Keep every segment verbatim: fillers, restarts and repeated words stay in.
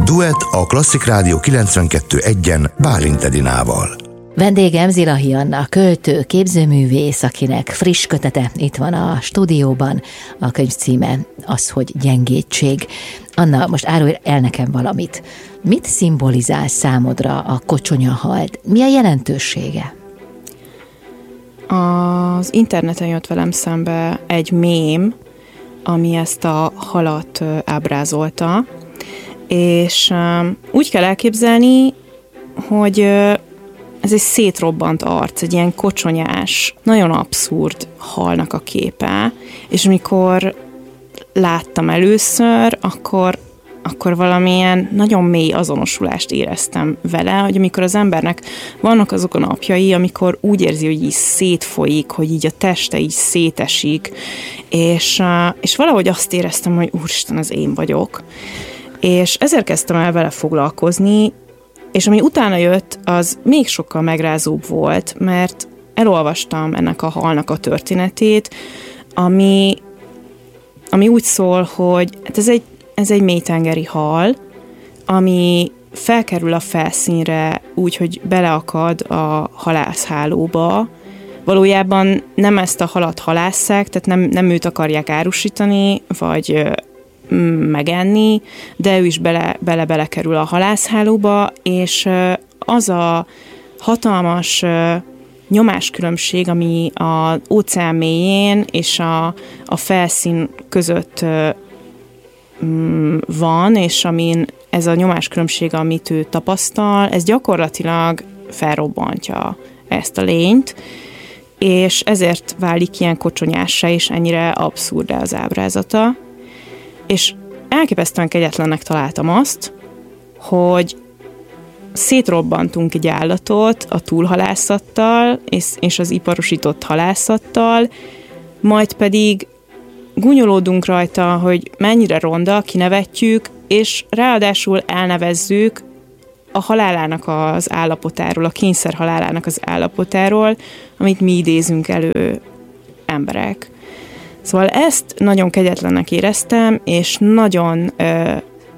Duett a Klasszik Rádió kilencvenkettő egyen Bálint Edinával. Vendégem Zilahi Anna, költő, képzőművész, akinek friss kötete itt van a stúdióban. A könyv címe az, hogy Gyengédség. Anna, most árulj el nekem valamit. Mit szimbolizál számodra a kocsonyahal? Mi a jelentősége? Az interneten jött velem szembe egy mém, ami ezt a halat ábrázolta, és úgy kell elképzelni, hogy ez egy szétrobbant arc, egy ilyen kocsonyás, nagyon abszurd halnak a képe, és amikor láttam először, akkor, akkor valamilyen nagyon mély azonosulást éreztem vele, hogy amikor az embernek vannak azok a napjai, amikor úgy érzi, hogy így szétfolyik, hogy így a teste így szétesik, és, és valahogy azt éreztem, hogy úristen, ez én vagyok. És ezért kezdtem el vele foglalkozni, és ami utána jött, az még sokkal megrázóbb volt, mert elolvastam ennek a halnak a történetét, ami, ami úgy szól, hogy hát ez egy, ez egy mélytengeri hal, ami felkerül a felszínre úgy, hogy beleakad a halászhálóba. Valójában nem ezt a halat halásszák, tehát nem, nem őt akarják árusítani, vagy megenni, de ő is bele, bele belekerül a halászhálóba, és az a hatalmas nyomáskülönbség, ami az óceán mélyén és a, a felszín között van, és amin ez a nyomáskülönbség, amit ő tapasztal, ez gyakorlatilag felrobbantja ezt a lényt, és ezért válik ilyen kocsonyássá, és ennyire abszurd az ábrázata. És elképesztően kegyetlennek találtam azt, hogy szétrobbantunk egy állatot a túlhalászattal és, és az iparosított halászattal, majd pedig gúnyolódunk rajta, hogy mennyire ronda, kinevetjük, és ráadásul elnevezzük a halálának az állapotáról, a kényszer halálának az állapotáról, amit mi idézünk elő emberek. Szóval ezt nagyon kegyetlennek éreztem, és nagyon ö,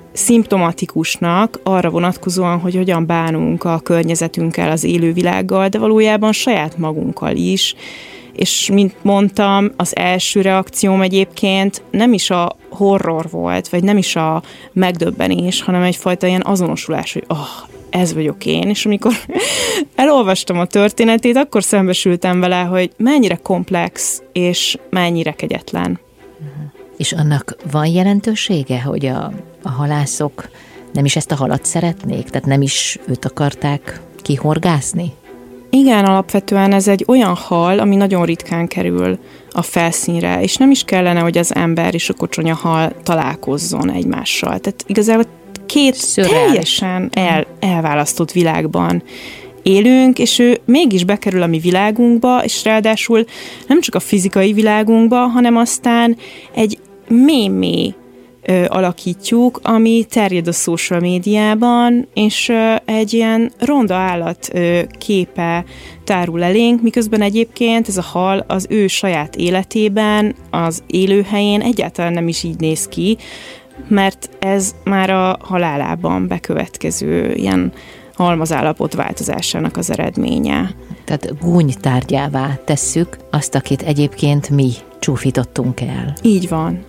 szimptomatikusnak arra vonatkozóan, hogy hogyan bánunk a környezetünkkel, az élővilággal, de valójában saját magunkkal is. És mint mondtam, az első reakcióm egyébként nem is a horror volt, vagy nem is a megdöbbenés, hanem egyfajta ilyen azonosulás, hogy oh, ez vagyok én, és amikor elolvastam a történetét, akkor szembesültem vele, hogy mennyire komplex, és mennyire kegyetlen. És annak van jelentősége, hogy a, a halászok nem is ezt a halat szeretnék? Tehát nem is őt akarták kihorgászni? Igen, alapvetően ez egy olyan hal, ami nagyon ritkán kerül a felszínre, és nem is kellene, hogy az ember és a kocsonyahal találkozzon egymással. Tehát igazából két Szürreális. teljesen el, elválasztott világban élünk, és ő mégis bekerül a mi világunkba, és ráadásul nem csak a fizikai világunkba, hanem aztán egy mély-mély ö, alakítjuk, ami terjed a social médiában, és ö, egy ilyen ronda állat ö, képe tárul elénk, miközben egyébként ez a hal az ő saját életében, az élőhelyén egyáltalán nem is így néz ki, mert ez már a halálában bekövetkező ilyen halmazállapot változásának az eredménye. Tehát gúnytárgyává tesszük azt, akit egyébként mi csúfítottunk el. Így van.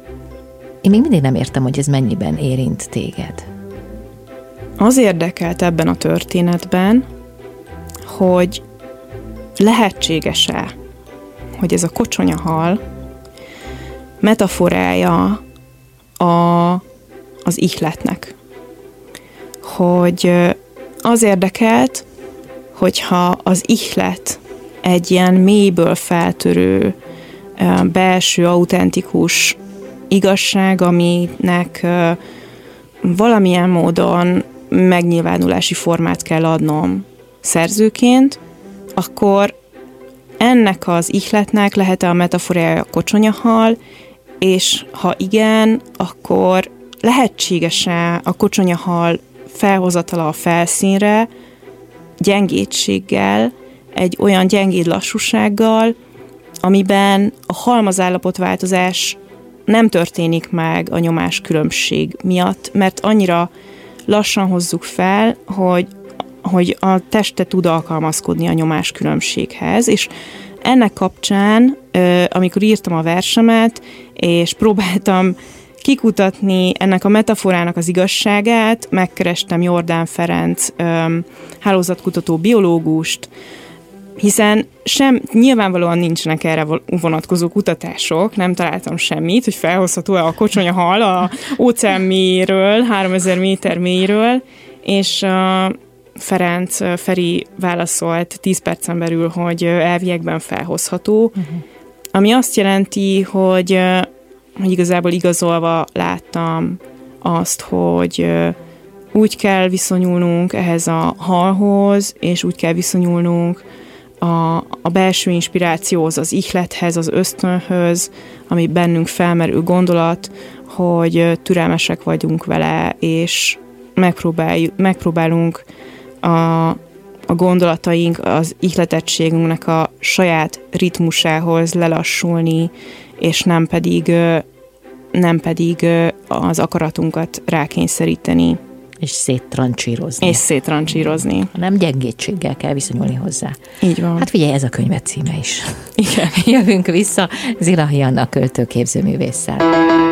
Én még mindig nem értem, hogy ez mennyiben érint téged. Az érdekelt ebben a történetben, hogy lehetséges-e, hogy ez a kocsonyahal metaforája a, az ihletnek. Hogy az érdekelt, hogyha az ihlet egy ilyen mélyből feltörő, belső, autentikus igazság, aminek valamilyen módon megnyilvánulási formát kell adnom szerzőként, akkor ennek az ihletnek lehet-e a metaforája a kocsonyahal, és ha igen, akkor lehetséges-e a kocsonyahal felhozatala a felszínre gyengédséggel, egy olyan gyengéd lassúsággal, amiben a halmazállapotváltozás nem történik meg a nyomáskülönbség miatt, mert annyira lassan hozzuk fel, hogy, hogy a teste tud alkalmazkodni a nyomáskülönbséghez, és ennek kapcsán, amikor írtam a versemet, és próbáltam kikutatni ennek a metaforának az igazságát, megkerestem Jordán Ferenc hálózatkutató biológust, hiszen sem, nyilvánvalóan nincsenek erre vonatkozó kutatások, nem találtam semmit, hogy felhozható-e a kocsonyahal a óceán mélyéről, háromezer méter mélyről, és uh, Ferenc, Feri válaszolt tíz percen belül, hogy elviekben felhozható, uh-huh. ami azt jelenti, hogy, hogy igazából igazolva láttam azt, hogy úgy kell viszonyulnunk ehhez a halhoz, és úgy kell viszonyulnunk a, a belső inspirációhoz, az ihlethez, az ösztönhöz, ami bennünk felmerül gondolat, hogy türelmesek vagyunk vele, és megpróbáljuk, megpróbálunk a, a gondolataink, az ihletettségünknek a saját ritmusához lelassulni, és nem pedig, nem pedig az akaratunkat rákényszeríteni. És széttrancsírozni. És széttrancsírozni. Nem gyengétséggel kell viszonyulni hozzá. Így van. Hát figyelj, ez a könyvet címe is. Igen. Jövünk vissza Zilahi Anna költőképzőművésszel.